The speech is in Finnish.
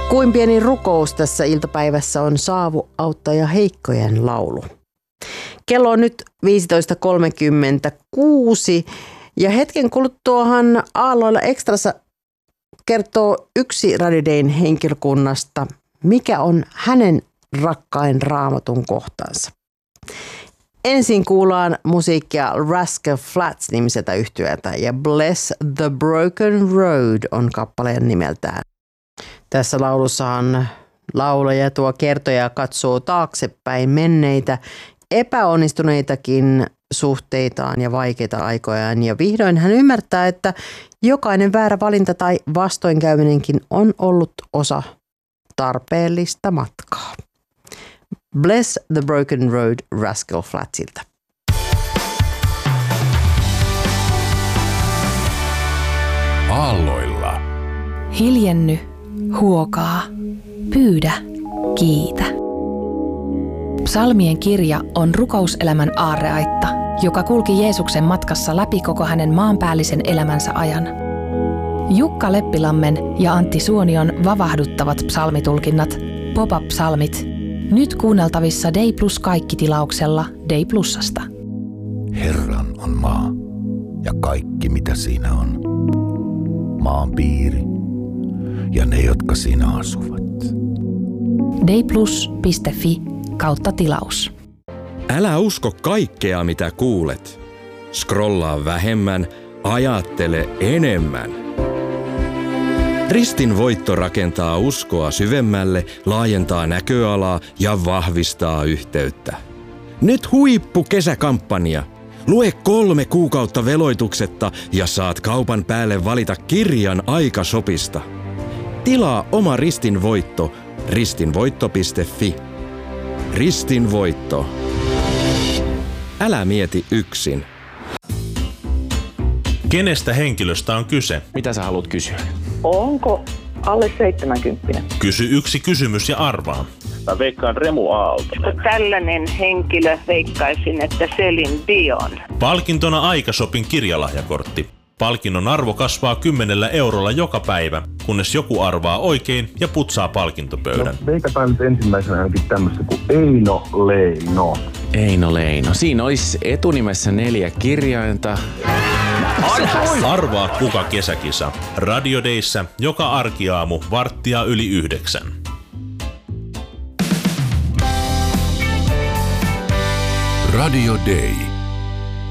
Kuin pieni rukous tässä iltapäivässä on Saavu auttaja heikkojen laulu. Kello on nyt 15.36 ja hetken kuluttuahan Aalloilla Extrassa kertoo yksi Radio Dayn henkilökunnasta, mikä on hänen rakkain Raamatun kohtansa. Ensin kuullaan musiikkia Rascal Flatts-nimiseltä yhtyeeltä ja Bless the Broken Road on kappaleen nimeltään. Tässä laulussahan laulaja tuo kertoja katsoo taaksepäin menneitä, epäonnistuneitakin suhteitaan ja vaikeita aikojaan. Ja vihdoin hän ymmärtää, että jokainen väärä valinta tai vastoinkäyminenkin on ollut osa tarpeellista matkaa. Bless the Broken Road Rascal Flattsilta. Aalloilla. Hiljenny, huokaa, pyydä, kiitä. Psalmien kirja on rukouselämän aarreaitta, joka kulki Jeesuksen matkassa läpi koko hänen maanpäällisen elämänsä ajan. Jukka Leppilammen ja Antti Suonion vavahduttavat psalmitulkinnat, pop-up-psalmit, nyt kuunneltavissa Day Plus kaikki-tilauksella Day Plusasta. Herran on maa ja kaikki mitä siinä on. Maan piiri ja ne, jotka siinä asuvat. dayplus.fi/tilaus. Älä usko kaikkea, mitä kuulet. Scrollaa vähemmän, ajattele enemmän. Ristin voitto rakentaa uskoa syvemmälle, laajentaa näköalaa ja vahvistaa yhteyttä. Nyt huippukesäkampanja. Lue 3 kuukautta veloituksetta ja saat kaupan päälle valita kirjan Aikashopista. Tilaa oma Ristin voitto ristinvoitto.fi. Ristin voitto. Älä mieti yksin. Kenestä henkilöstä on kyse? Mitä sä haluat kysyä? Onko alle 70? Kysy yksi kysymys ja arvaa. Mä veikkaan Remu Aalto. Tällainen henkilö veikkaisin, että Celine Dion. Palkintona Aikashopin kirjalahjakortti. Palkinnon arvo kasvaa 10 eurolla joka päivä, kunnes joku arvaa oikein ja putsaa palkintopöydän. No, veikataan nyt ensimmäisenä ainakin tämmöistä kuin Eino Leino. Eino Leino. Siinä olisi etunimessä 4 kirjainta. Arvaa kuka kesäkisa. Radio Dayssä joka arkiaamu 8:45. Radio Day.